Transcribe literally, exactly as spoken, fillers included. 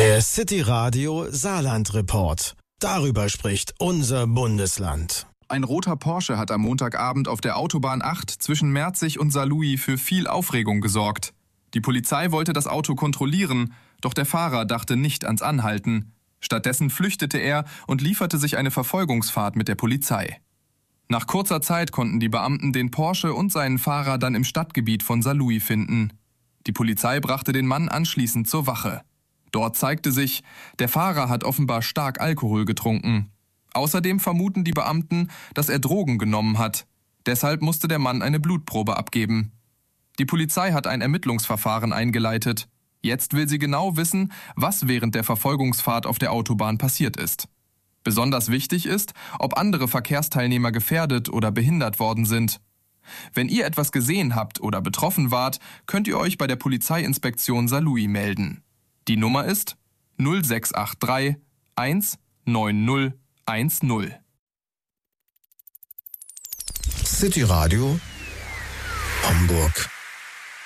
Der City Radio Saarland Report. Darüber spricht unser Bundesland. Ein roter Porsche hat am Montagabend auf der Autobahn acht zwischen Merzig und Saarlouis für viel Aufregung gesorgt. Die Polizei wollte das Auto kontrollieren, doch der Fahrer dachte nicht ans Anhalten. Stattdessen flüchtete er und lieferte sich eine Verfolgungsfahrt mit der Polizei. Nach kurzer Zeit konnten die Beamten den Porsche und seinen Fahrer dann im Stadtgebiet von Saarlouis finden. Die Polizei brachte den Mann anschließend zur Wache. Dort zeigte sich, der Fahrer hat offenbar stark Alkohol getrunken. Außerdem vermuten die Beamten, dass er Drogen genommen hat. Deshalb musste der Mann eine Blutprobe abgeben. Die Polizei hat ein Ermittlungsverfahren eingeleitet. Jetzt will sie genau wissen, was während der Verfolgungsfahrt auf der Autobahn passiert ist. Besonders wichtig ist, ob andere Verkehrsteilnehmer gefährdet oder behindert worden sind. Wenn ihr etwas gesehen habt oder betroffen wart, könnt ihr euch bei der Polizeiinspektion Saarlouis melden. Die Nummer ist null sechs acht drei eins neun null eins null. City Radio Hamburg.